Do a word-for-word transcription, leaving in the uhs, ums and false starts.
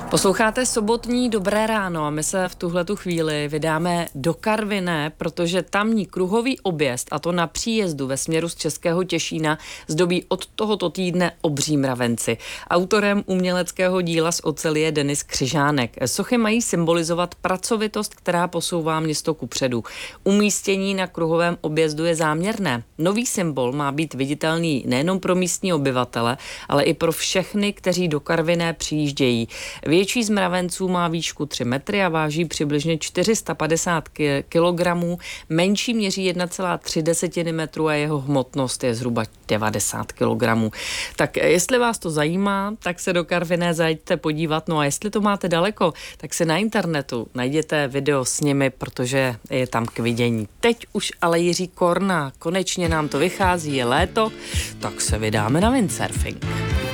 Posloucháte sobotní Dobré ráno a my se v tuhletu chvíli vydáme do Karviné, protože tamní kruhový objezd, a to na příjezdu ve směru z Českého Těšína, zdobí od tohoto týdne obří mravenci. Autorem uměleckého díla z oceli je Denis Křižánek. Sochy mají symbolizovat pracovitost, která posouvá město kupředu. Umístění na kruhovém objezdu je záměrné. Nový symbol má být viditelný nejenom pro místní obyvatele, ale i pro všechny, kteří do Karviné přijíždějí. Větší z mravenců má výšku tři metry a váží přibližně čtyři sta padesát kilogramů, menší měří jedna celá tři metru a jeho hmotnost je zhruba devadesát kilogramů. Tak jestli vás to zajímá, tak se do Karviné zajďte podívat, no a jestli to máte daleko, tak se na internetu najděte video s nimi, protože je tam k vidění. Teď už ale Jiří Korna, konečně nám to vychází, je léto, tak se vydáme na windsurfing.